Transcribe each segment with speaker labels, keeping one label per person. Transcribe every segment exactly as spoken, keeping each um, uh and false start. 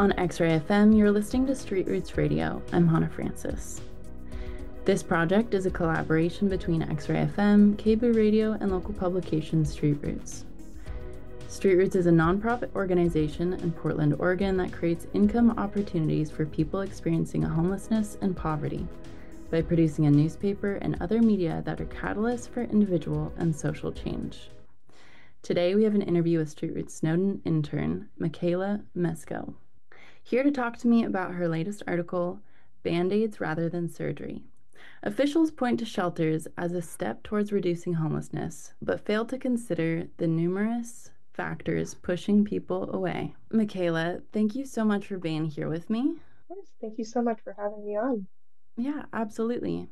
Speaker 1: On X-Ray F M, you're listening to Street Roots Radio. I'm Hannah Francis. This project is a collaboration between X-Ray F M, K B O O Radio, and local publication Street Roots. Street Roots is a nonprofit organization in Portland, Oregon that creates income opportunities for people experiencing homelessness and poverty by producing a newspaper and other media that are catalysts for individual and social change. Today, we have an interview with Street Roots Snowden intern, Michaela Mesko, here to talk to me about her latest article, Band-Aids Rather Than Surgery. Officials point to shelters as a step towards reducing homelessness, but fail to consider the numerous factors pushing people away. Michaela, thank you so much for being here with me.
Speaker 2: Of course. Thank you so much for having me on.
Speaker 1: Yeah, absolutely.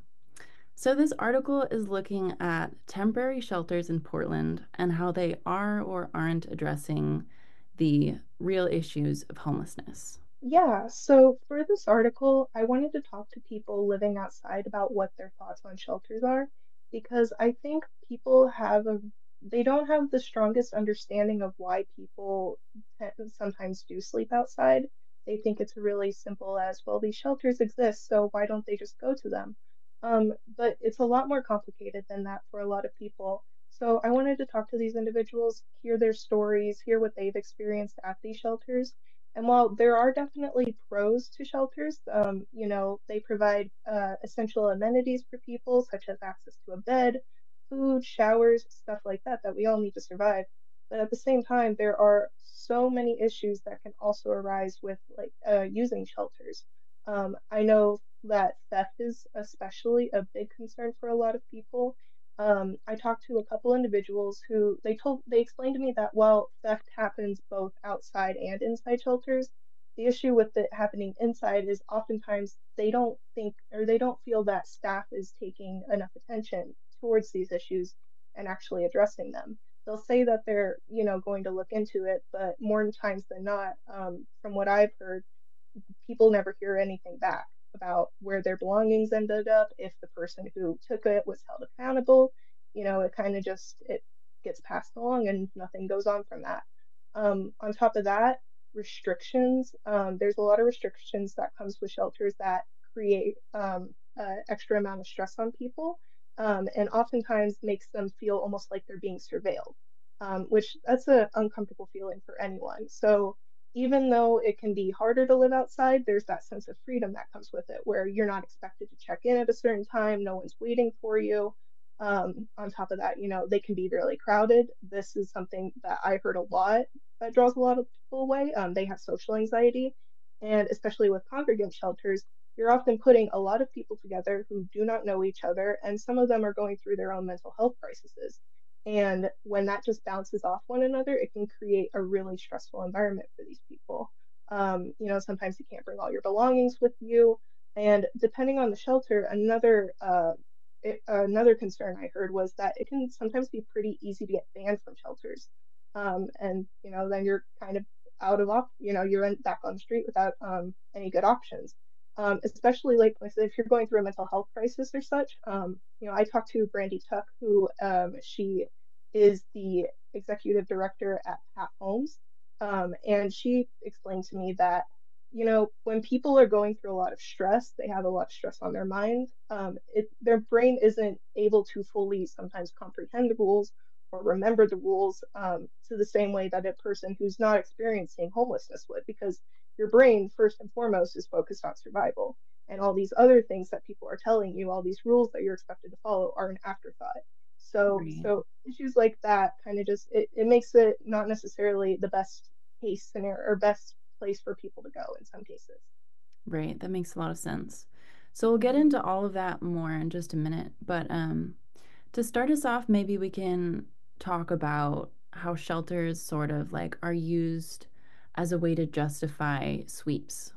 Speaker 1: So this article is looking at temporary shelters in Portland and how they are or aren't addressing the real issues of homelessness.
Speaker 2: Yeah, so for this article, I wanted to talk to people living outside about what their thoughts on shelters are, because I think people have a, they don't have the strongest understanding of why people te- sometimes do sleep outside. They think it's really simple as, well, these shelters exist, so why don't they just go to them? Um, but it's a lot more complicated than that for a lot of people. So I wanted to talk to these individuals, hear their stories, hear what they've experienced at these shelters. And while there are definitely pros to shelters, um, you know, they provide uh, essential amenities for people, such as access to a bed, food, showers, stuff like that, that we all need to survive. But at the same time, there are so many issues that can also arise with like uh, using shelters. Um, I know that theft is especially a big concern for a lot of people. Um, I talked to a couple individuals who they told they explained to me that while theft happens both outside and inside shelters, the issue with it happening inside is oftentimes they don't think or they don't feel that staff is taking enough attention towards these issues and actually addressing them. They'll say that they're, you know, going to look into it, but more times than not, um, from what I've heard, people never hear anything back about where their belongings ended up, if the person who took it was held accountable. You know, it kind of just it gets passed along and nothing goes on from that. Um, on top of that, restrictions. Um, there's a lot of restrictions that comes with shelters that create um, uh, extra amount of stress on people, um, and oftentimes makes them feel almost like they're being surveilled, um, which that's an uncomfortable feeling for anyone. So even though it can be harder to live outside, there's that sense of freedom that comes with it where you're not expected to check in at a certain time, no one's waiting for you. Um, on top of that, you know, they can be really crowded. This is something that I heard a lot that draws a lot of people away. Um, they have social anxiety, and especially with congregate shelters, you're often putting a lot of people together who do not know each other, and some of them are going through their own mental health crises. And when that just bounces off one another, it can create a really stressful environment for these people. Um, you know, sometimes you can't bring all your belongings with you. And depending on the shelter, another uh, it, another concern I heard was that it can sometimes be pretty easy to get banned from shelters. Um, and you know, then you're kind of out of op, you know, you're in, back on the street without um, any good options. Um, especially like I said, if you're going through a mental health crisis or such. Um, you know, I talked to Brandy Tuck, who um, she is the executive director at Pat Homes, um, and she explained to me that you know when people are going through a lot of stress, they have a lot of stress on their mind. Um, it, their brain isn't able to fully sometimes comprehend the rules or remember the rules um, to the same way that a person who's not experiencing homelessness would, because your brain first and foremost is focused on survival, and all these other things that people are telling you, all these rules that you're expected to follow, are an afterthought. So
Speaker 1: Right.
Speaker 2: so issues like that kind of just it, it makes it not necessarily the best case scenario or best place for people to go in some cases.
Speaker 1: Right. That makes a lot of sense. So we'll get into all of that more in just a minute. But um, to start us off, maybe we can talk about how shelters sort of like are used as a way to justify sweeps,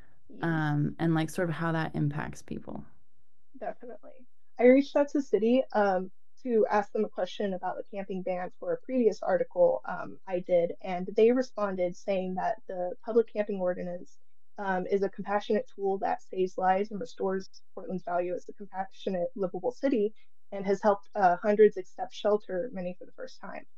Speaker 2: Yes.
Speaker 1: um, and like sort of how that impacts people.
Speaker 2: Definitely. I reached out to City um, to ask them a question about the camping ban for a previous article um, I did, and they responded saying that the public camping ordinance um, is a compassionate tool that saves lives and restores Portland's value as a compassionate, livable city, and has helped uh, hundreds accept shelter, many for the first time.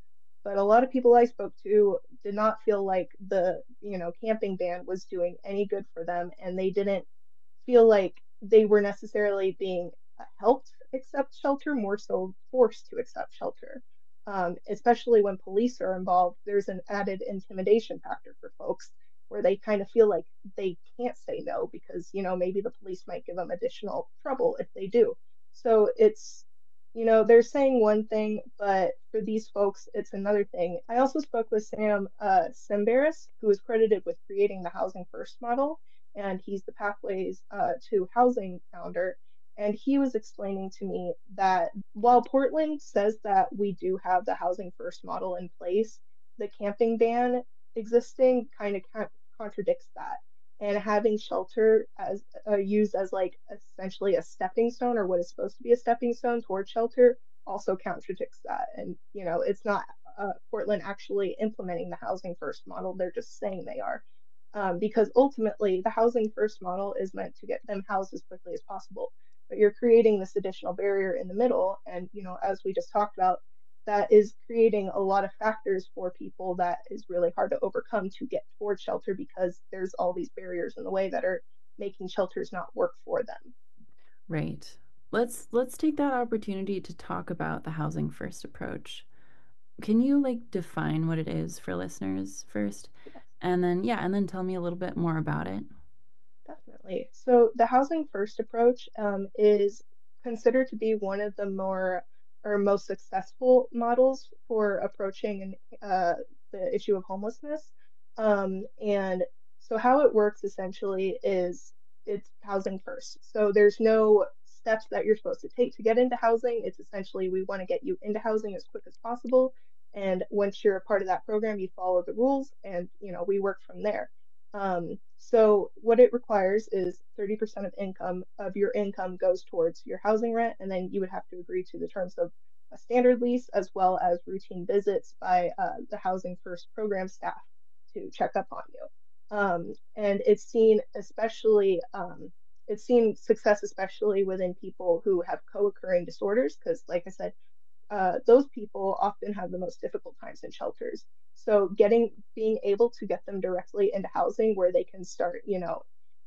Speaker 2: but a lot of people I spoke to did not feel like the, you know, camping ban was doing any good for them, and they didn't feel like they were necessarily being uh, helped accept shelter, more so forced to accept shelter. Um, especially when police are involved, there's an added intimidation factor for folks where they kind of feel like they can't say no because, you know, maybe the police might give them additional trouble if they do. So it's, you know, they're saying one thing, but for these folks, it's another thing. I also spoke with Sam uh, Sembaris, who is credited with creating the Housing First model, and he's the Pathways uh, to Housing founder. And he was explaining to me that while Portland says that we do have the Housing First model in place, the camping ban existing kind of contradicts that. And having shelter as uh, used as like essentially a stepping stone, or what is supposed to be a stepping stone towards shelter, also contradicts that. And you know, it's not uh, Portland actually implementing the Housing First model; they're just saying they are, um, because ultimately the Housing First model is meant to get them housed as quickly as possible. But you're creating this additional barrier in the middle, and you know, as we just talked about, that is creating a lot of factors for people that is really hard to overcome to get towards shelter because there's all these barriers in the way that are making shelters not work for them.
Speaker 1: Right. Let's let's take that opportunity to talk about the housing first approach. Can you like define what it is for listeners first?
Speaker 2: Yes,
Speaker 1: And then yeah, and then tell me a little bit more about it.
Speaker 2: definitely. So the housing first approach um, is considered to be one of the more or most successful models for approaching uh, the issue of homelessness. Um, and so how it works essentially is it's housing first. So there's no steps that you're supposed to take to get into housing. It's essentially we want to get you into housing as quick as possible. And once you're a part of that program, you follow the rules and you know we work from there. Um, so what it requires is thirty percent of income of your income goes towards your housing rent, and then you would have to agree to the terms of a standard lease as well as routine visits by uh, the Housing First program staff to check up on you. Um, and it's seen especially um, it's seen success especially within people who have co-occurring disorders because, like I said, uh, those people often have the most difficult times in shelters. So getting being able to get them directly into housing where they can start, you know,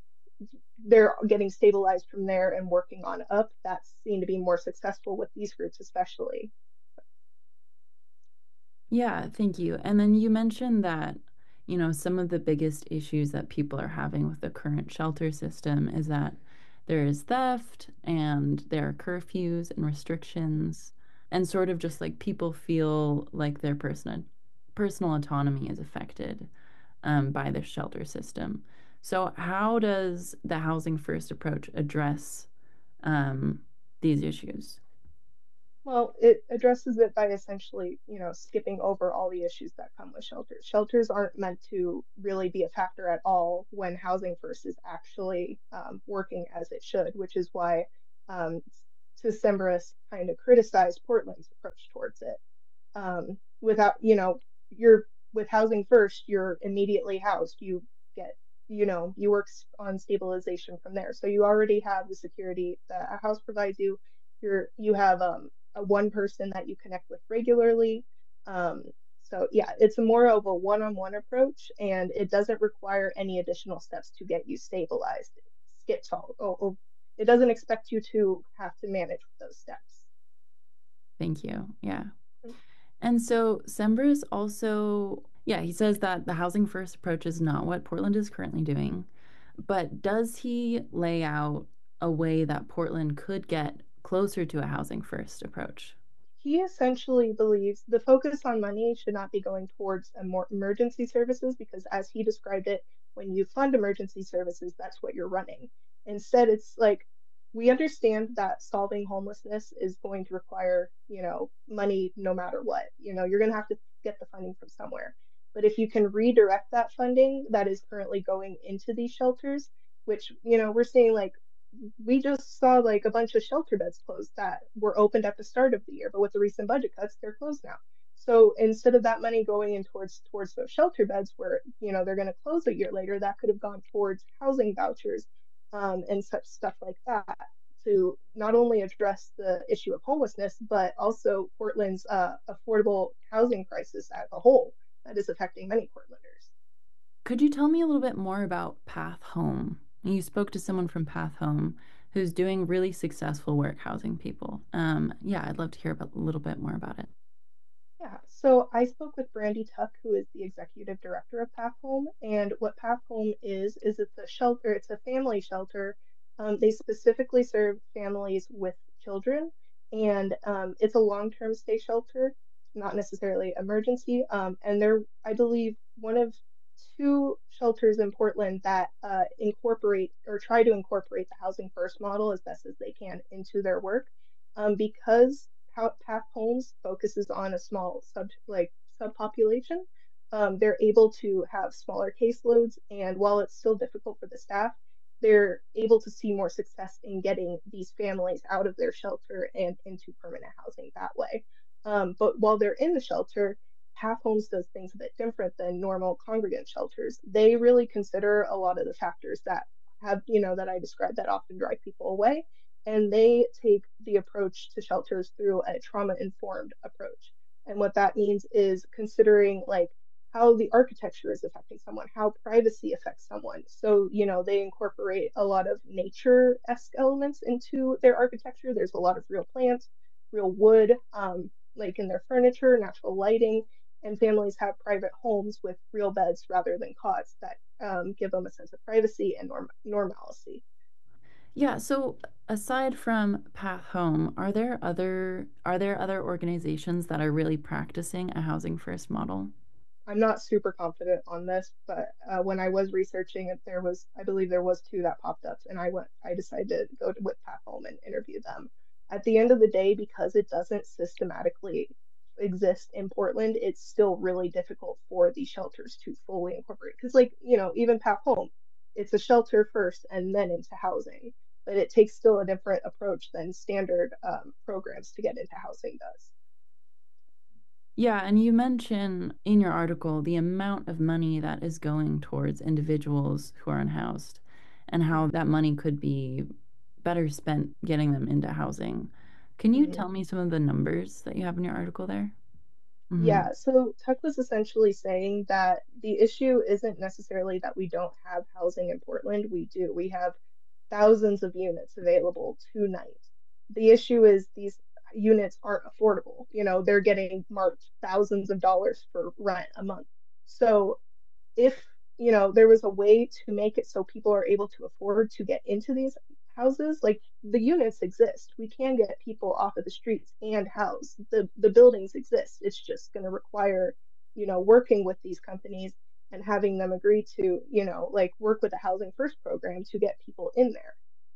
Speaker 2: they're getting stabilized from there and working on up, that's seen to be more successful with these groups, especially.
Speaker 1: Yeah, thank you. And then you mentioned that, you know, some of the biggest issues that people are having with the current shelter system is that there is theft and there are curfews and restrictions, and sort of just like people feel like their personal personal autonomy is affected um, by the shelter system. So, how does the housing first approach address um, these issues?
Speaker 2: Well, it addresses it by essentially, you know, skipping over all the issues that come with shelters. Shelters aren't meant to really be a factor at all when Housing First is actually um, working as it should, which is why um, Decemberus kind of criticized Portland's approach towards it. Um, without, you know, you're with Housing First, you're immediately housed. You get, you know, you work on stabilization from there. So you already have the security that a house provides you. You're you have um a one person that you connect with regularly. Um, so yeah, it's more of a one-on-one approach, and it doesn't require any additional steps to get you stabilized. It skips all. Oh, oh, it doesn't expect you to have to manage those steps.
Speaker 1: Thank you. Yeah. And so Sembris also, yeah, he says that the housing first approach is not what Portland is currently doing, but does he lay out a way that Portland could get closer to a housing first approach?
Speaker 2: He essentially believes the focus on money should not be going towards a more emergency services because, as he described it, when you fund emergency services, that's what you're running. Instead, it's like we understand that solving homelessness is going to require, you know, money no matter what. You know, you're going to have to get the funding from somewhere. But if you can redirect that funding that is currently going into these shelters, which, you know, we're seeing like we just saw like a bunch of shelter beds closed that were opened at the start of the year, but with the recent budget cuts, they're closed now. So instead of that money going in towards towards those shelter beds, where you know they're going to close a year later, that could have gone towards housing vouchers um, and such stuff like that to not only address the issue of homelessness, but also Portland's uh, affordable housing crisis as a whole that is affecting many Portlanders.
Speaker 1: Could you tell me a little bit more about Path Home? You spoke to someone from Path Home who's doing really successful work housing people. Um, yeah, I'd love to hear about, a little bit more about it.
Speaker 2: Yeah, so I spoke with Brandy Tuck, who is the executive director of Path Home, and what Path Home is is it's a shelter, it's a family shelter. Um, they specifically serve families with children, and um, it's a long-term stay shelter, not necessarily emergency. Um, and they're, I believe, one of two shelters in Portland that uh, incorporate or try to incorporate the housing first model as best as they can into their work, um, because Path Homes focuses on a small sub like subpopulation. Um, they're able to have smaller caseloads, and while it's still difficult for the staff, they're able to see more success in getting these families out of their shelter and into permanent housing that way. Um, but while they're in the shelter, Path Homes does things a bit different than normal congregant shelters. They really consider a lot of the factors that have, you know, that I described that often drive people away, and they take the approach to shelters through a trauma informed approach. And what that means is considering like how the architecture is affecting someone, how privacy affects someone. So, you know, they incorporate a lot of nature esque elements into their architecture. There's a lot of real plants, real wood, um, like in their furniture, natural lighting, and families have private homes with real beds rather than cots that um, give them a sense of privacy and norm- normalcy.
Speaker 1: Yeah, so aside from Path Home, are there other are there other organizations that are really practicing a housing first model?
Speaker 2: I'm not super confident on this, but uh, when I was researching it, there was, I believe there was two that popped up, and I went, I decided to go to, with Path Home and interview them. At the end of the day, because it doesn't systematically exist in Portland, it's still really difficult for these shelters to fully incorporate. Because, like, you know, even Path Home, it's a shelter first and then into housing, but it takes still a different approach than standard um, programs to get into housing does.
Speaker 1: Yeah, and you mention in your article the amount of money that is going towards individuals who are unhoused and how
Speaker 2: Mm-hmm.
Speaker 1: that money could be better spent getting them into housing. Can you
Speaker 2: Mm-hmm.
Speaker 1: tell me some of the numbers that you have in your article there? Hmm.
Speaker 2: Yeah, so Tuck was essentially saying that the issue isn't necessarily that we don't have housing in Portland. We do. We have thousands of units available tonight. The issue is these units aren't affordable. You know, they're getting marked thousands of dollars for rent a month. So if you know there was a way to make it so people are able to afford to get into these houses, like the units exist, we can get people off of the streets and house the the buildings exist. It's just going to require you know working with these companies and having them agree to you know like work with the housing first program to get people in there.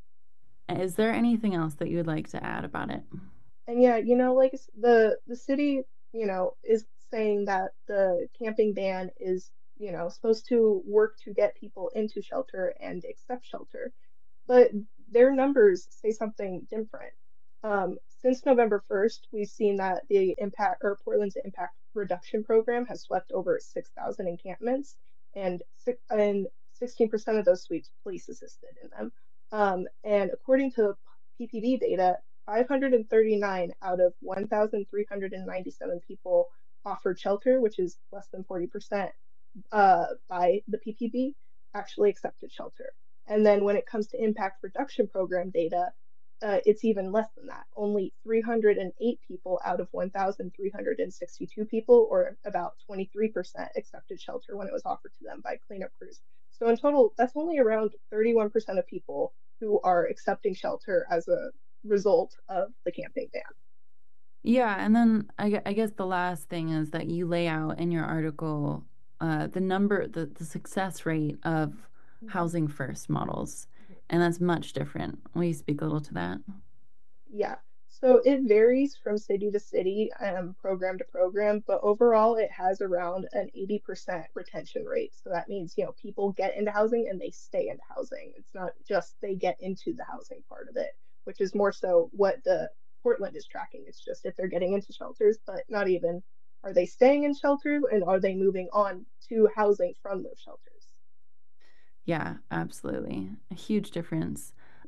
Speaker 1: Is there anything else that you would like to add about it?
Speaker 2: And yeah, you know, like the the city, you know, is saying that the camping ban is, you know, supposed to work to get people into shelter and accept shelter, but their numbers say something different. Um, since November first, we've seen that the impact or Portland's impact reduction program has swept over six thousand encampments, and six, and sixteen percent of those suites police assisted in them. Um, and according to P P B data, five hundred thirty-nine out of one thousand three hundred ninety-seven people offered shelter, which is less than forty percent uh, by the P P B, actually accepted shelter. And then when it comes to impact reduction program data, uh, it's even less than that. Only three hundred eight people out of one thousand three hundred sixty-two people, or about twenty-three percent, accepted shelter when it was offered to them by cleanup crews. So in total, that's only around thirty-one percent of people who are accepting shelter as a result of the camping ban.
Speaker 1: Yeah, and then I, gue- I guess the last thing is that you lay out in your article uh, the number, the, the success rate of
Speaker 2: Mm-hmm.
Speaker 1: housing first models, and that's much different. Will you speak a little to that?
Speaker 2: Yeah. So it varies from city to city, um, program to program, but overall it has around an eighty percent retention rate. So that means, you know, people get into housing and they stay into housing. It's not just they get into the housing part of it, which is more so what the Portland is tracking. It's just if they're getting into shelters, but not even are they staying in shelters and are they moving on to housing from those shelters?
Speaker 1: Yeah, absolutely. A huge difference.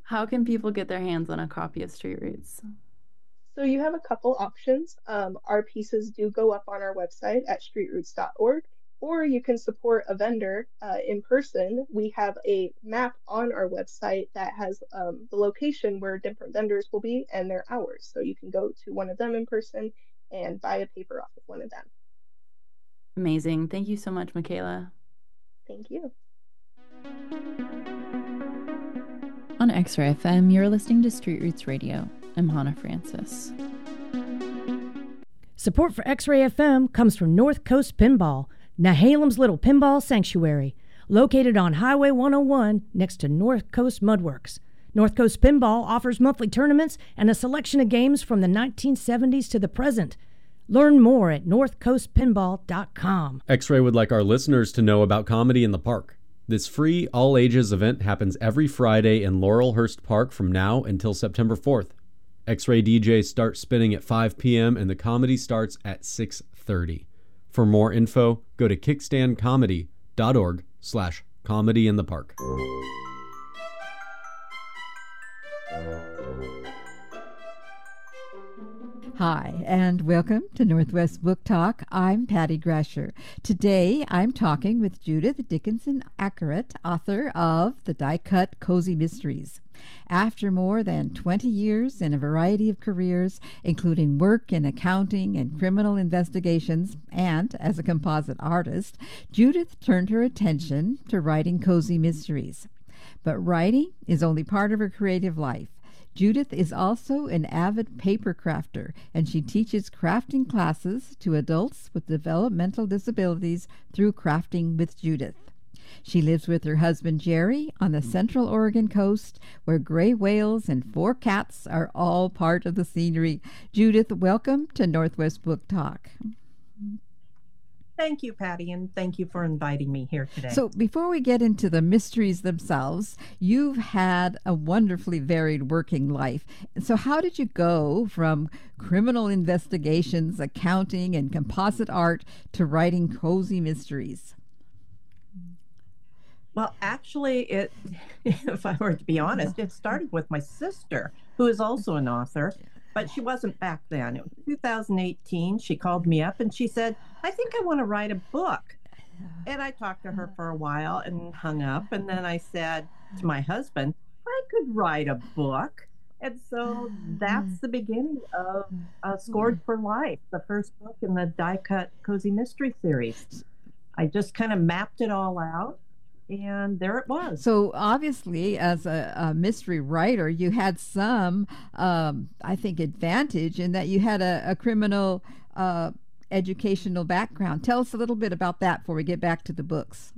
Speaker 1: How can people get their hands on a copy of Street Roots?
Speaker 2: So you have a couple options. Um, our pieces do go up on our website at street roots dot org, or you can support a vendor uh, in person. We have a map on our website that has um, the location where different vendors will be and their hours. So you can go to one of them in person and buy a paper off of one of them.
Speaker 1: Amazing. Thank you so much, Michaela.
Speaker 2: Thank you.
Speaker 1: On X-Ray F M, you're listening to Street Roots Radio. I'm Hannah Francis.
Speaker 3: Support for X-Ray F M comes from North Coast Pinball, Nehalem's little pinball sanctuary, located on Highway one oh one next to North Coast Mudworks. North Coast Pinball offers monthly tournaments and a selection of games from the nineteen seventies to the present. Learn more at north coast pinball dot com.
Speaker 4: X-Ray would like our listeners to know about Comedy in the Park. This free, all-ages event happens every Friday in Laurelhurst Park from now until September fourth. X-Ray D Js start spinning at five p.m. and the comedy starts at six thirty. For more info, go to kickstandcomedy.org slash comedy in the park.
Speaker 5: Hi, and welcome to Northwest Book Talk. I'm Patty Grasher. Today, I'm talking with Judith Dickinson Ackeret, author of The Die Cut Cozy Mysteries. After more than twenty years in a variety of careers, including work in accounting and criminal investigations, and as a composite artist, Judith turned her attention to writing cozy mysteries. But writing is only part of her creative life. Judith is also an avid paper crafter, and she teaches crafting classes to adults with developmental disabilities through Crafting with Judith. She lives with her husband Jerry on the Central Oregon coast, where gray whales and four cats are all part of the scenery. Judith, welcome to Northwest Book Talk.
Speaker 6: Thank you, Patty, and thank you for inviting me here today.
Speaker 5: So before we get into the mysteries themselves, you've had a wonderfully varied working life. So how did you go from criminal investigations, accounting, and composite art to writing cozy mysteries?
Speaker 6: Well, actually, it, if I were to be honest, it started with my sister, who is also an author. But she wasn't back then. It was two thousand eighteen. She called me up and she said, I think I want to write a book. And I talked to her for a while and hung up. And then I said to my husband, I could write a book. And so that's the beginning of uh, Scored for Life, the first book in the Die Cut Cozy Mystery series. I just kind of mapped it all out. And there it was.
Speaker 5: So obviously, as a, a mystery writer, you had some, um, I think, advantage in that you had a, a criminal uh, educational background. Tell us a little bit about that before we get back to the books.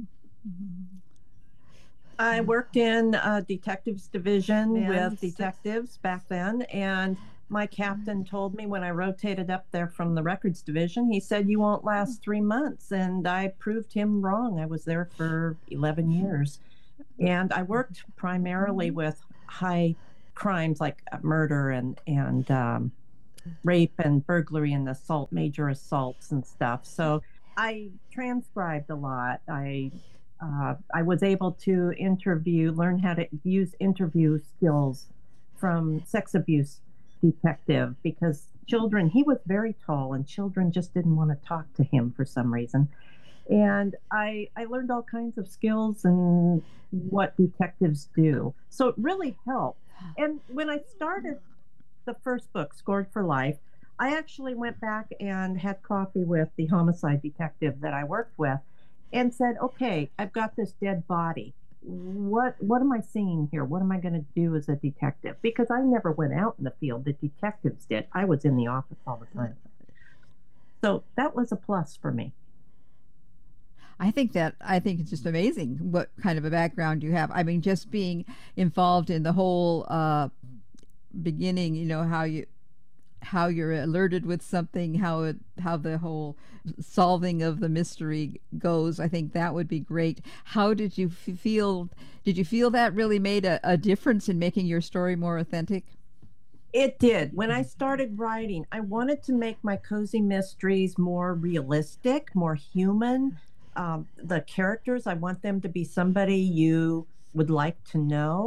Speaker 6: I worked in a detectives division
Speaker 5: Yeah,
Speaker 6: with detectives back then, and my captain told me when I rotated up there from the records division, he said, you won't last three months. And I proved him wrong. I was there for eleven years. And I worked primarily with high crimes like murder and, and um, rape and burglary and assault, major assaults and stuff. So I transcribed a lot. I uh, I was able to interview, learn how to use interview skills from sex abuse detective, because children, he was very tall and children just didn't want to talk to him for some reason. And I I learned all kinds of skills and what detectives do. So it really helped. And when I started the first book, Scored for Life, I actually went back and had coffee with the homicide detective that I worked with and said, okay, I've got this dead body. What what am I seeing here? What am I going to do as a detective? Because I never went out in the field. The detectives did. I was in the office all the time. So that was a plus for me.
Speaker 5: I think that I think it's just amazing what kind of a background you have. I mean, just being involved in the whole uh, beginning, you know, how you how you're alerted with something, how it how the whole solving of the mystery goes. I think that would be great. How did you f- feel? Did you feel that really made a, a difference in making your story more authentic?
Speaker 6: It did. When I started writing, I wanted to make my cozy mysteries more realistic, more human. Um, the characters, I want them to be somebody you would like to know.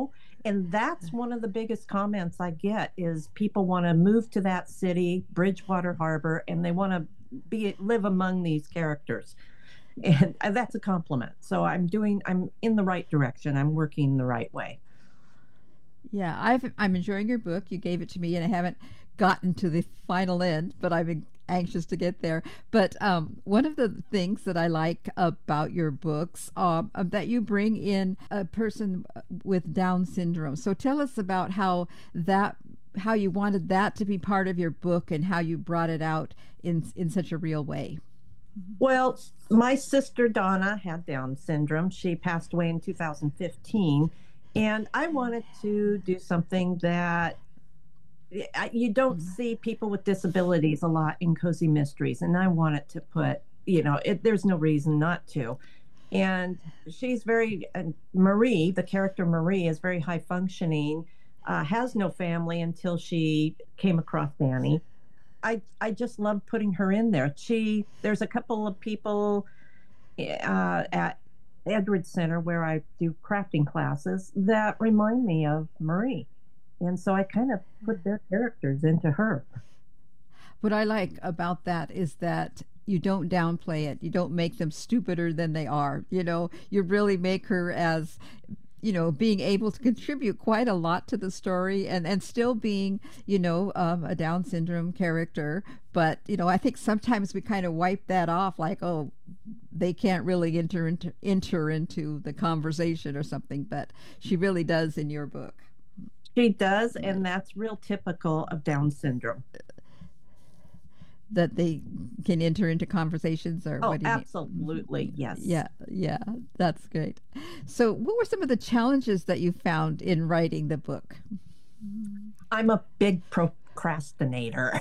Speaker 6: And that's one of the biggest comments I get is people want to move to that city, Bridgewater Harbor, and they want to be live among these characters. And that's a compliment. So I'm doing, I'm in the right direction. I'm working the right way.
Speaker 5: Yeah, I've, I'm enjoying your book. You gave it to me, and I haven't gotten to the final end, but I've been anxious to get there. But um, one of the things that I like about your books, um, uh, that you bring in a person with Down syndrome. So tell us about how that, how you wanted that to be part of your book, and how you brought it out in in such a real way.
Speaker 6: Well, my sister Donna had Down syndrome. She passed away in two thousand fifteen. And I wanted to do something that you don't see people with disabilities a lot in Cozy Mysteries. And I wanted to put, you know, it, there's no reason not to. And she's very, uh, Marie, the character Marie, is very high functioning, uh, has no family until she came across Danny. I, I just love putting her in there. She, there's a couple of people uh, at Edwards Center where I do crafting classes that remind me of Marie. And so I kind of put their characters into her.
Speaker 5: What I like about that is that you don't downplay it. You don't make them stupider than they are. You know, you really make her as, you know, being able to contribute quite a lot to the story, and, and still being, you know, um, a Down syndrome character. But, you know, I think sometimes we kind of wipe that off like, oh, they can't really enter into, enter into the conversation or something. But she really does in your book.
Speaker 6: She does, and that's real typical of Down syndrome.
Speaker 5: That they can enter into conversations, or
Speaker 6: oh,
Speaker 5: what do you
Speaker 6: absolutely,
Speaker 5: mean?
Speaker 6: yes.
Speaker 5: Yeah, yeah, that's great. So what were some of the challenges that you found in writing the book?
Speaker 6: I'm a big procrastinator.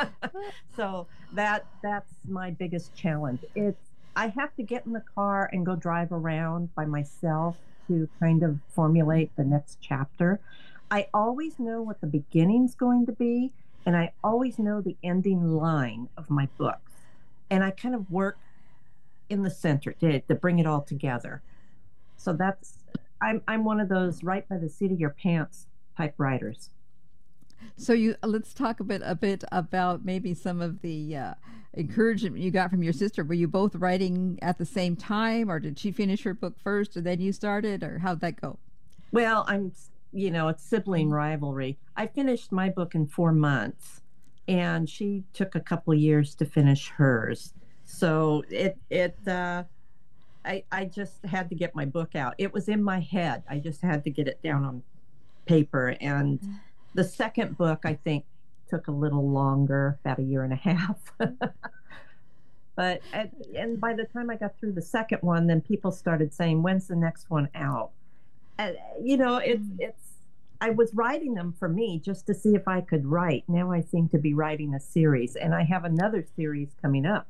Speaker 6: So that that's my biggest challenge. It's I have to get in the car and go drive around by myself to kind of formulate the next chapter. I always know what the beginning's going to be, and I always know the ending line of my books. And I kind of work in the center to, to bring it all together. So that's, I'm, I'm one of those right by the seat of your pants type writers.
Speaker 5: So you let's talk a bit a bit about maybe some of the uh, encouragement you got from your sister. Were you both writing at the same time, or did she finish her book first and then you started, or how'd that go?
Speaker 6: Well, I'm, you know, it's sibling rivalry. I finished my book in four months, and she took a couple of years to finish hers. So it it uh, I I just had to get my book out. It was in my head. I just had to get it down on paper. And the second book, I think, took a little longer, about a year and a half. But at, and by the time I got through the second one, then people started saying, "When's the next one out?" And, you know, it's it's. I was writing them for me just to see if I could write. Now I seem to be writing a series, and I have another series coming up.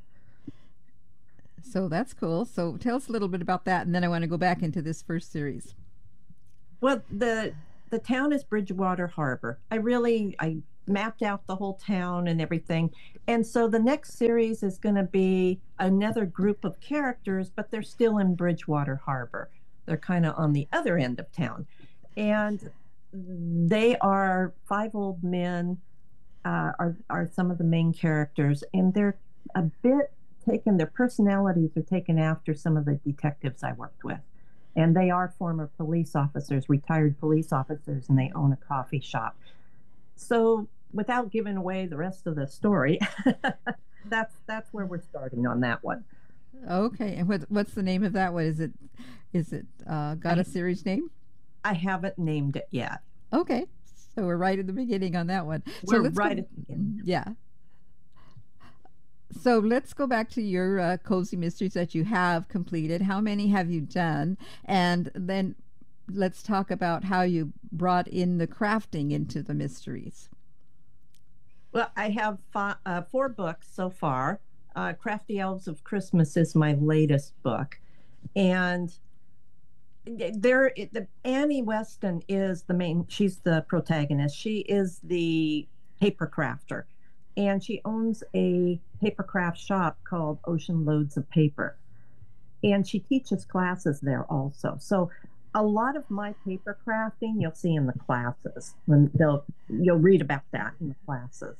Speaker 5: So that's cool. So tell us a little bit about that, and then I want to go back into this first series.
Speaker 6: Well, the the town is Bridgewater Harbor. I really I mapped out the whole town and everything, and so the next series is going to be another group of characters, but they're still in Bridgewater Harbor. They're kind of on the other end of town, and they are five old men, uh, are are some of the main characters, and they're a bit taken. Their personalities are taken after some of the detectives I worked with, and they are former police officers, retired police officers, and they own a coffee shop. So, without giving away the rest of the story, that's that's where we're starting on that one.
Speaker 5: Okay, and what what's the name of that one? Is it is it uh, got a series name?
Speaker 6: I haven't named it yet.
Speaker 5: Okay, so we're right at the beginning on that one.
Speaker 6: We're
Speaker 5: so let's
Speaker 6: right
Speaker 5: go,
Speaker 6: at the beginning.
Speaker 5: Yeah. So let's go back to your uh, Cozy Mysteries that you have completed. How many have you done? And then let's talk about how you brought in the crafting into the mysteries.
Speaker 6: Well, I have five, uh, four books so far. Uh, Crafty Elves of Christmas is my latest book. And there, the, Annie Weston is the main, she's the protagonist. She is the paper crafter. And she owns a paper craft shop called Ocean Loads of Paper. And she teaches classes there also. So a lot of my paper crafting you'll see in the classes. When they'll you'll read about that in the classes.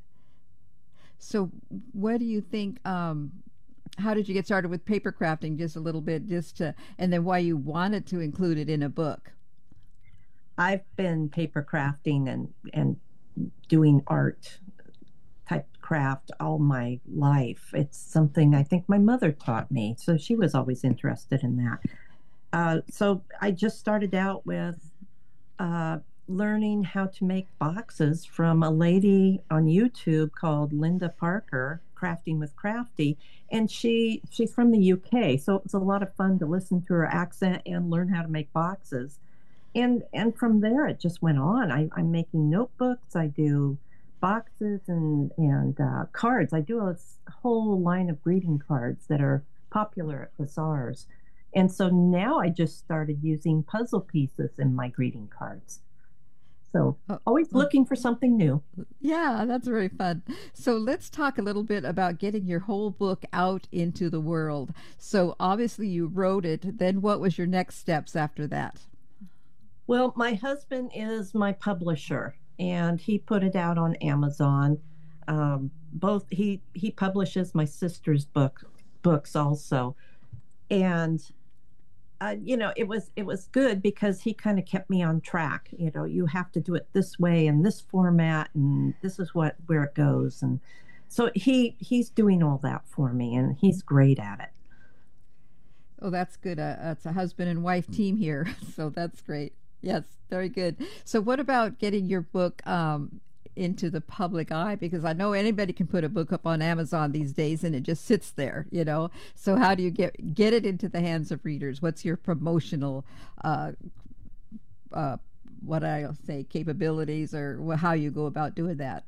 Speaker 5: So, what do you think? Um, how did you get started with paper crafting? Just a little bit, just to, and then why you wanted to include it in a book?
Speaker 6: I've been paper crafting and and doing art type craft all my life. It's something I think my mother taught me, so she was always interested in that. Uh, so I just started out with uh, learning how to make boxes from a lady on YouTube called Linda Parker, Crafting with Crafty, and she she's from the U K, so it was a lot of fun to listen to her accent and learn how to make boxes. And and from there it just went on. I, I'm making notebooks. I do boxes and and uh, cards. I do a whole line of greeting cards that are popular at bazaars. And so now I just started using puzzle pieces in my greeting cards. So always looking for something new.
Speaker 5: Yeah, that's very fun. So let's talk a little bit about getting your whole book out into the world. So obviously you wrote it. Then what was your next steps after that?
Speaker 6: Well, my husband is my publisher, and he put it out on Amazon. Um, both he he publishes my sister's book books also, and uh, you know it was it was good because he kind of kept me on track. You know, you have to do it this way in this format, and this is what where it goes, and so he he's doing all that for me, and he's great at it.
Speaker 5: Oh, that's good. Uh, it's a husband and wife team here, so that's great. Yes, very good. So what about getting your book um, into the public eye? Because I know anybody can put a book up on Amazon these days and it just sits there, you know. So how do you get get it into the hands of readers? What's your promotional, uh, uh, what I'll say, capabilities, or how you go about doing that?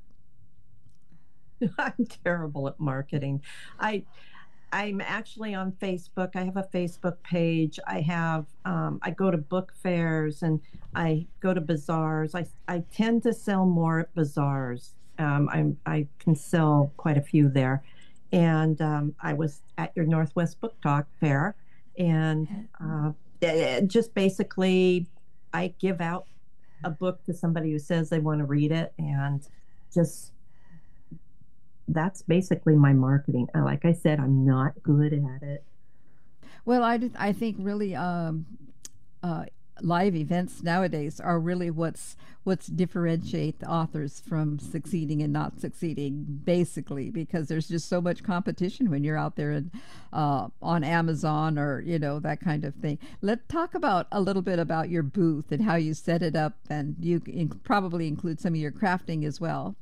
Speaker 6: I'm terrible at marketing. I I'm actually on Facebook. I have a Facebook page. I have, um, I go to book fairs and I go to bazaars. I, I tend to sell more at bazaars. Um, I'm, I can sell quite a few there. And um, I was at your Northwest Book Talk fair. And uh, it, just basically, I give out a book to somebody who says they want to read it, and just that's basically my marketing. Uh, Like I said, I'm not good at it.
Speaker 5: Well, I, did- I think really um, uh, live events nowadays are really what's what's differentiate the authors from succeeding and not succeeding, basically, because there's just so much competition when you're out there and uh, on Amazon or you know that kind of thing. Let's talk about a little bit about your booth and how you set it up, and you in, probably include some of your crafting as well.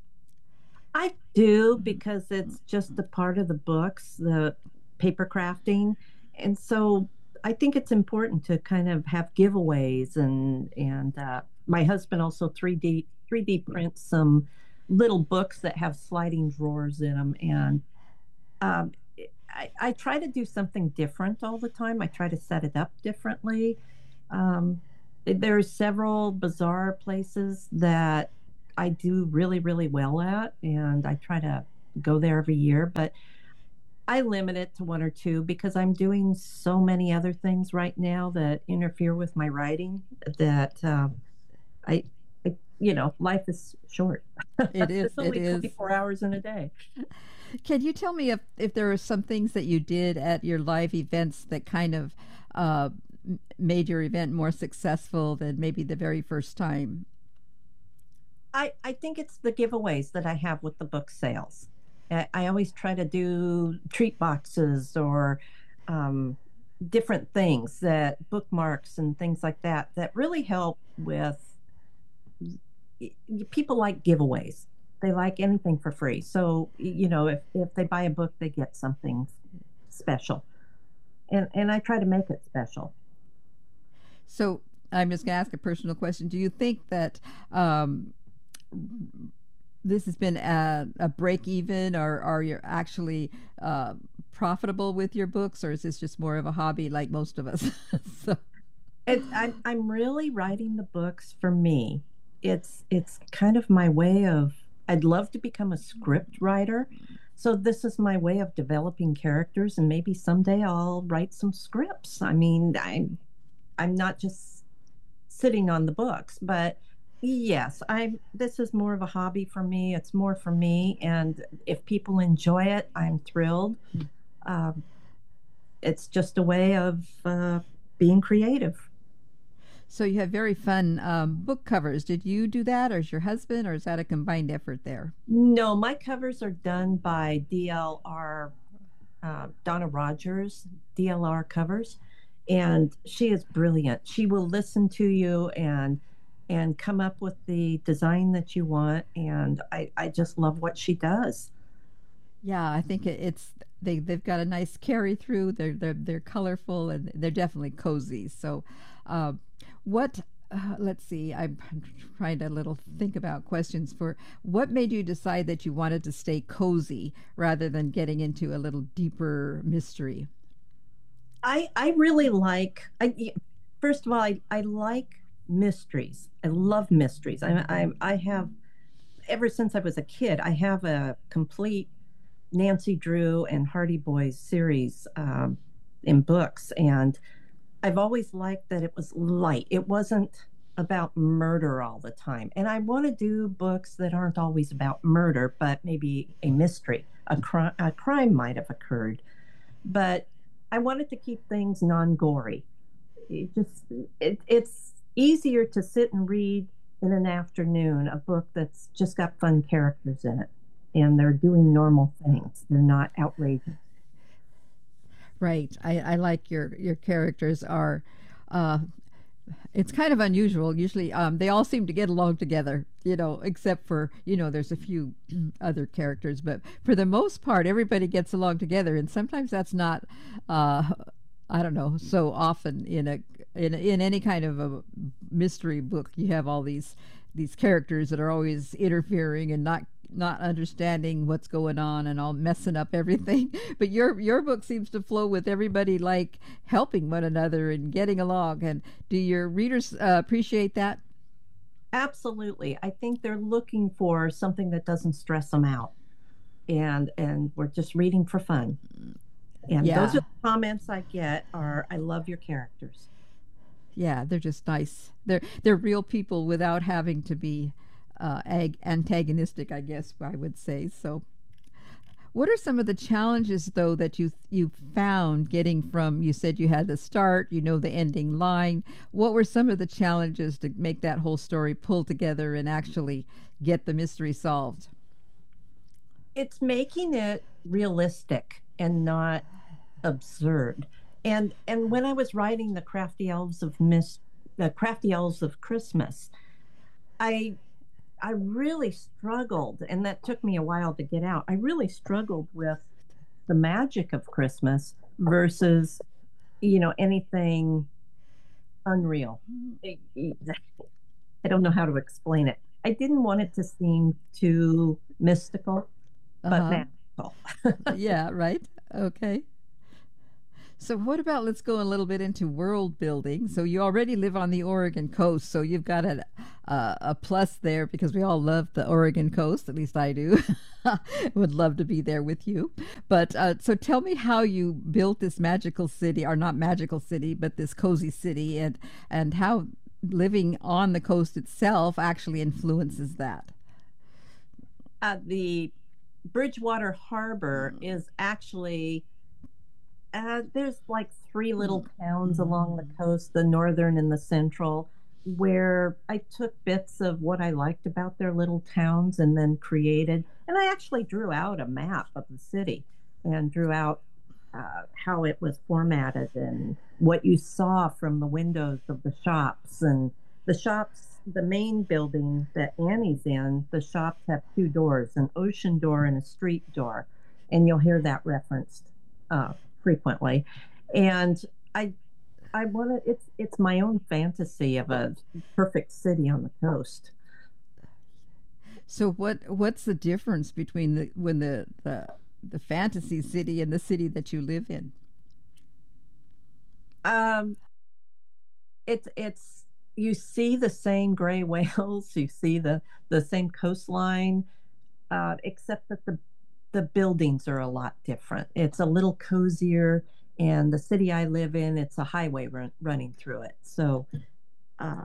Speaker 6: I do, because it's just a part of the books, the paper crafting. And so I think it's important to kind of have giveaways, and and uh, my husband also three D three D prints some little books that have sliding drawers in them. And um, I, I try to do something different all the time. I try to set it up differently. Um, there are several bazaar places that I do really, really well at, and I try to go there every year, but I limit it to one or two because I'm doing so many other things right now that interfere with my writing that um, I, I, you know, life is short.
Speaker 5: It is.
Speaker 6: It's only
Speaker 5: It is.
Speaker 6: twenty-four hours in a day.
Speaker 5: Can you tell me if, if there are some things that you did at your live events that kind of uh, m- made your event more successful than maybe the very first time?
Speaker 6: I, I think it's the giveaways that I have with the book sales. I, I always try to do treat boxes or um, different things, that bookmarks and things like that, that really help with people. Like giveaways. They like anything for free. So, you know, if, if they buy a book, they get something special. And, and I try to make it special.
Speaker 5: So I'm just going to ask a personal question. Do you think that um, this has been a, a break even, or are you actually uh, profitable with your books, or is this just more of a hobby like most of us? so.
Speaker 6: It, I'm, I'm really writing the books for me. It's, it's kind of my way of, I'd love to become a script writer. So this is my way of developing characters, and maybe someday I'll write some scripts. I mean, I'm, I'm not just sitting on the books, but yes, I'm this is more of a hobby for me. It's more for me, and if people enjoy it, I'm thrilled. Um, it's just a way of uh, being creative.
Speaker 5: So you have very fun um, book covers. Did you do that, or is your husband, or is that a combined effort there?
Speaker 6: No, my covers are done by D L R, uh, Donna Rogers, D L R covers, and she is brilliant. She will listen to you and and come up with the design that you want, and I, I just love what she does.
Speaker 5: Yeah, I think it, it's they they've got a nice carry through. They're they're they're colorful and they're definitely cozy. So, uh, what? Uh, let's see. I'm trying to little think about questions for what made you decide that you wanted to stay cozy rather than getting into a little deeper mystery.
Speaker 6: I I really like. I first of all, I I like mysteries. I love mysteries. I I I have ever since I was a kid. I have a complete Nancy Drew and Hardy Boys series um, in books, and I've always liked that it was light. It wasn't about murder all the time, and I want to do books that aren't always about murder, but maybe a mystery, a crime, a crime might have occurred, but I wanted to keep things non-gory. It just it, it's easier to sit and read in an afternoon a book that's just got fun characters in it, and they're doing normal things. They're not outrageous.
Speaker 5: Right. I, I like your your characters are. Uh, it's kind of unusual. Usually, um, they all seem to get along together. You know, except for you know, there's a few other characters, but for the most part, everybody gets along together. And sometimes that's not. Uh, I don't know. So often in a in in any kind of a mystery book, you have all these these characters that are always interfering and not not understanding what's going on and all messing up everything. But your your book seems to flow with everybody like helping one another and getting along. And do your readers uh, appreciate that?
Speaker 6: Absolutely. I think they're looking for something that doesn't stress them out, and and we're just reading for fun. And
Speaker 5: Yeah.
Speaker 6: those are the comments I get are, I love your characters.
Speaker 5: Yeah, they're just nice. They're they're real people without having to be uh, ag- antagonistic, I guess I would say. So, what are some of the challenges though that you you found getting from? You said you had the start, you know, the ending line. What were some of the challenges to make that whole story pull together and actually get the mystery solved?
Speaker 6: It's making it realistic and not absurd. And and when I was writing the Crafty Elves of Miss the Crafty Elves of Christmas, I I really struggled, and that took me a while to get out. I really struggled with the magic of Christmas versus, you know, anything unreal. I I don't know how to explain it. I didn't want it to seem too mystical, but
Speaker 5: Uh-huh.
Speaker 6: magical.
Speaker 5: Yeah, right. Okay. So what about let's go a little bit into world building. So you already live on the Oregon coast, so you've got a a, a plus there because we all love the Oregon coast. At least I do. Would love to be there with you. But uh, so tell me how you built this magical city, or not magical city, but this cozy city, and and how living on the coast itself actually influences that.
Speaker 6: Uh, the Bridgewater Harbor is actually uh, there's like three little towns along the coast, the northern and the central, where I took bits of what I liked about their little towns and then created. And I actually drew out a map of the city and drew out uh, how it was formatted and what you saw from the windows of the shops. And the shops, the main building that Annie's in, the shops have two doors, an ocean door and a street door. And you'll hear that referenced uh, frequently. And I I want to it's it's my own fantasy of a perfect city on the coast.
Speaker 5: So what what's the difference between the when the the the fantasy city and the city that you live in?
Speaker 6: Um it's it's you see the same gray whales, you see the the same coastline, uh, except that the the buildings are a lot different. It's a little cozier, And the city I live in, it's a highway run, running through it. So uh,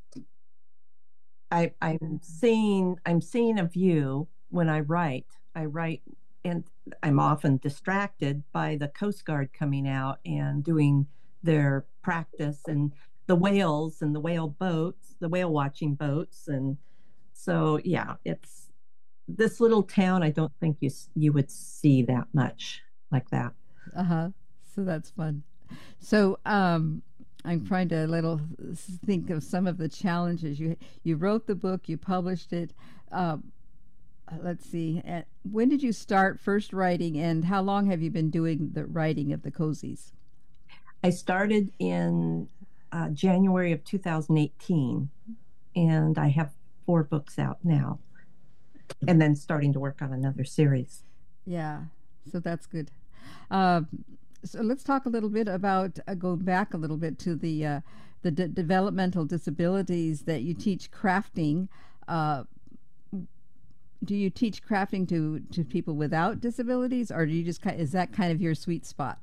Speaker 6: I, I'm seeing I'm seeing a view when I write. I write, and I'm often distracted by the Coast Guard coming out and doing their practice, and the whales and the whale boats, the whale watching boats, and so yeah, it's this little town. I don't think you you would see that much like that.
Speaker 5: Uh huh. So that's fun. So um, I'm trying to little think of some of the challenges. You you wrote the book, you published it. Uh, let's see. Uh, when did you start first writing, and how long have you been doing the writing of the cozies?
Speaker 6: I started in uh, January of two thousand eighteen, and I have four books out now, and then starting to work on another series.
Speaker 5: Yeah, so that's good. Uh, so let's talk a little bit about uh, going back a little bit to the uh, the d- developmental disabilities that you teach crafting. Uh, do you teach crafting to, to people without disabilities, or do you just is that kind of your sweet spot?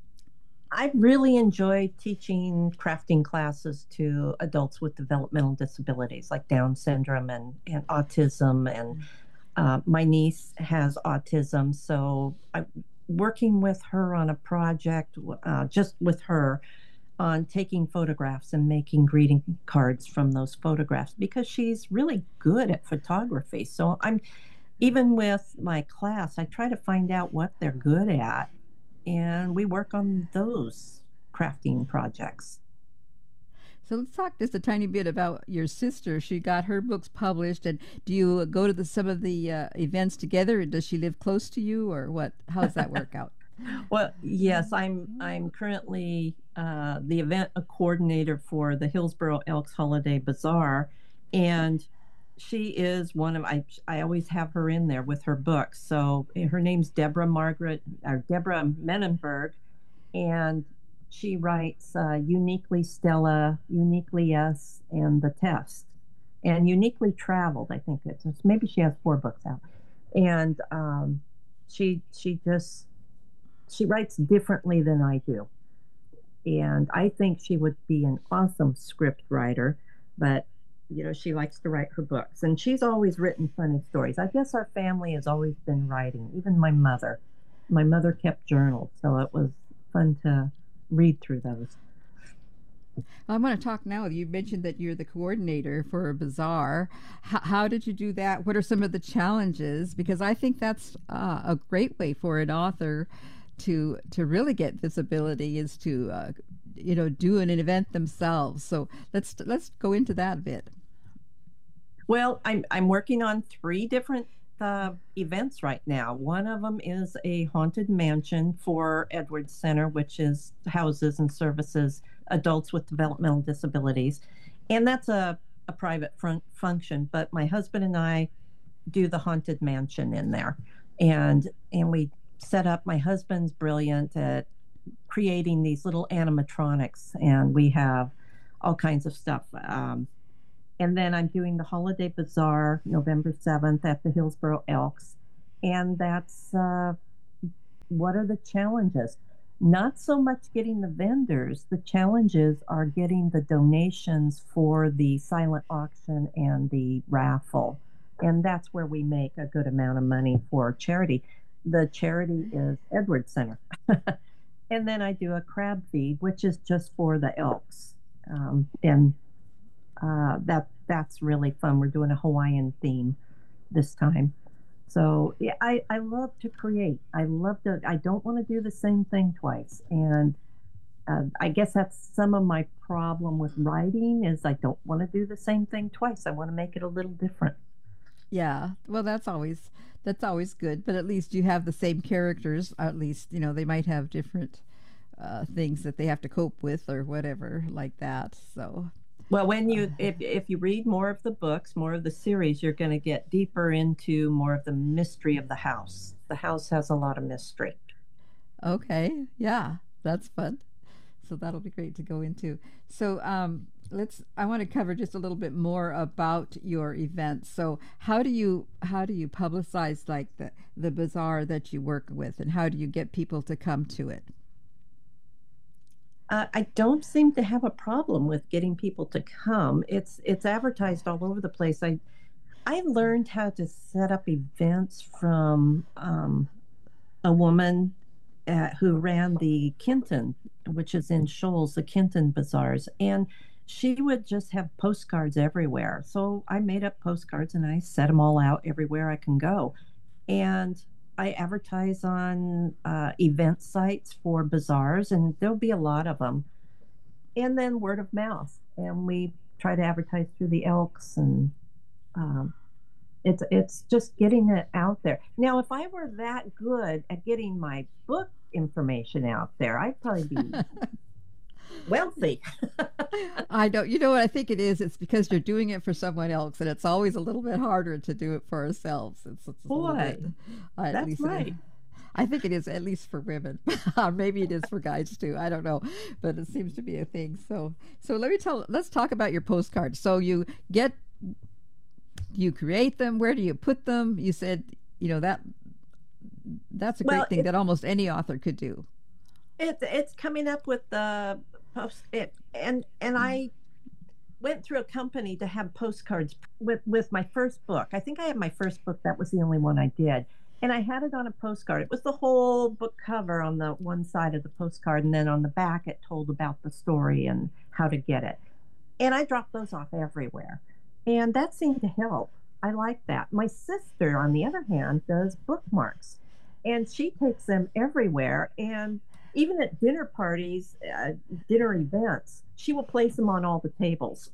Speaker 6: I really enjoy teaching crafting classes to adults with developmental disabilities like Down syndrome and, and autism. And uh, my niece has autism, so I'm working with her on a project, uh, just with her, on taking photographs and making greeting cards from those photographs, because she's really good at photography. So I'm, even with my class, I try to find out what they're good at, and we work on those crafting projects.
Speaker 5: So let's talk just a tiny bit about your sister. She got her books published, and do you go to the, some of the uh, events together? Does she live close to you, or what? How does that work out?
Speaker 6: Well, yes, I'm I'm currently uh, the event coordinator for the Hillsboro Elks Holiday Bazaar, and she is one of I I always have her in there with her books. So her name's Deborah Margaret or Deborah Menenberg, and she writes uh, Uniquely Stella, Uniquely Us, and The Test, and Uniquely Traveled. I think it's maybe she has four books out, and um, she she just she writes differently than I do, and I think she would be an awesome script writer, but you know, she likes to write her books, and she's always written funny stories. I guess our family has always been writing. Even my mother, my mother kept journals, so it was fun to read through those.
Speaker 5: I want to talk now. You mentioned that you're the coordinator for a bazaar. H- how did you do that? What are some of the challenges? Because I think that's uh, a great way for an author to to really get visibility, is to uh, you know do an event themselves. So let's let's go into that a bit.
Speaker 6: Well, I'm I'm working on three different uh, events right now. One of them is a haunted mansion for Edwards Center, which is houses and services adults with developmental disabilities, and that's a a private front function. But my husband and I do the haunted mansion in there, and and we set up. My husband's brilliant at creating these little animatronics, and we have all kinds of stuff. Um, and then I'm doing the Holiday Bazaar November seventh at the Hillsboro Elks. And that's uh, what are the challenges? Not so much getting the vendors. The challenges are getting the donations for the silent auction and the raffle. And that's where we make a good amount of money for charity. The charity is Edwards Center. And then I do a crab feed, which is just for the elks. Um, and uh, that that's really fun. We're doing a Hawaiian theme this time. So yeah, I, I love to create. I love to, I don't want to do the same thing twice. And uh, I guess that's some of my problem with writing, is I don't want to do the same thing twice. I want to make it a little different.
Speaker 5: Yeah, well, that's always that's always good. But at least you have the same characters. At least, you know, they might have different uh, things that they have to cope with or whatever like that. So,
Speaker 6: well, when you if if you read more of the books, more of the series, you're going to get deeper into more of the mystery of the house. The house has a lot of mystery.
Speaker 5: Okay, yeah, that's fun. So that'll be great to go into. So um, let's. I want to cover just a little bit more about your events. So how do you how do you publicize like the the bazaar that you work with, and how do you get people to come to it?
Speaker 6: Uh, I don't seem to have a problem with getting people to come. It's it's advertised all over the place. I I learned how to set up events from um, a woman uh, who ran the Kenton, which is in Shoals, the Kenton Bazaars, and she would just have postcards everywhere. So I made up postcards and I set them all out everywhere I can go. And I advertise on uh, event sites for bazaars, and there'll be a lot of them. And then word of mouth. And we try to advertise through the Elks, and um, it's it's just getting it out there. Now, if I were that good at getting my book information out there, I'd probably be wealthy.
Speaker 5: I don't. You know what I think it is? It's because you're doing it for someone else, and it's always a little bit harder to do it for ourselves. It's, it's a little
Speaker 6: Boy,
Speaker 5: bit, uh, at
Speaker 6: that's
Speaker 5: least,
Speaker 6: right.
Speaker 5: I think it is, at least for women. Maybe it is for guys too. I don't know, but it seems to be a thing. So, so let me tell. Let's talk about your postcards. So you get, you create them. Where do you put them? You said, you know, that that's a great
Speaker 6: Well,
Speaker 5: thing
Speaker 6: it-
Speaker 5: that almost any author could do.
Speaker 6: It, it's coming up with the post it and and I went through a company to have postcards with with my first book. I think I had my first book. That was the only one I did. And I had it on a postcard. It was the whole book cover on the one side of the postcard, and then on the back it told about the story and how to get it. And I dropped those off everywhere. And that seemed to help. I like that. My sister, on the other hand, does bookmarks. And she takes them everywhere. And even at dinner parties, uh, dinner events, she will place them on all the tables.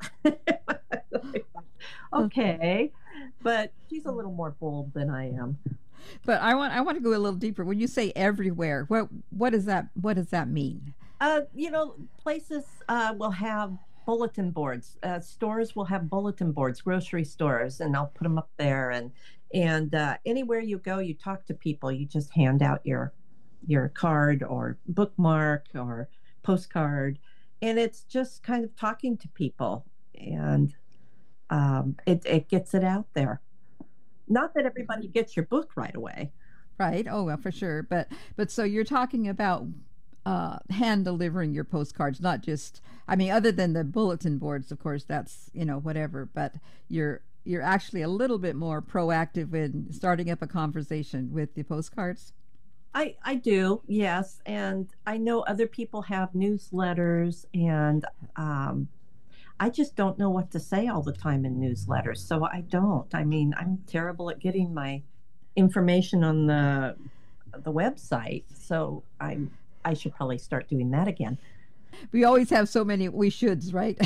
Speaker 6: Okay, but she's a little more bold than I am.
Speaker 5: But I want I want to go a little deeper. When you say everywhere, what what does that what does that mean?
Speaker 6: Uh, you know, places uh, will have bulletin boards. Uh, stores will have bulletin boards, grocery stores, and I'll put them up there. And and uh, anywhere you go, you talk to people. You just hand out your your card or bookmark or postcard, and it's just kind of talking to people, and um, it it gets it out there. Not that everybody gets your book right away.
Speaker 5: Right? Oh, well, for sure. But but so you're talking about uh, hand delivering your postcards, not just. I mean, other than the bulletin boards, of course, that's you know whatever. But you're you're actually a little bit more proactive in starting up a conversation with the postcards.
Speaker 6: I, I do, yes. And I know other people have newsletters, and um, I just don't know what to say all the time in newsletters. So I don't. I mean, I'm terrible at getting my information on the the website. So I'm I should probably start doing that again.
Speaker 5: We always have so many we shoulds, right?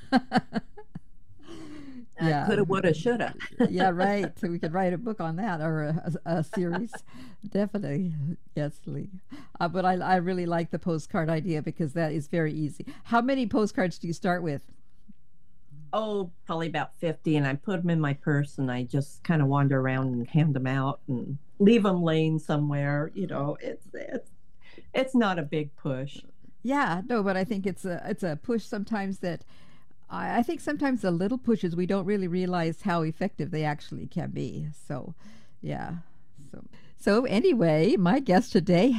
Speaker 6: Yeah. Coulda, woulda, shoulda.
Speaker 5: Yeah, right. So we could write a book on that, or a, a series. Definitely. Yes, Lee. Uh, but I, I really like the postcard idea because that is very easy. How many postcards do you start with?
Speaker 6: Oh, probably about fifty. And I put them in my purse, and I just kind of wander around and hand them out and leave them laying somewhere. You know, it's, it's, it's not a big push.
Speaker 5: Yeah, no, but I think it's a, it's a push sometimes that I think sometimes the little pushes, we don't really realize how effective they actually can be. So, yeah. So, so anyway, my guest today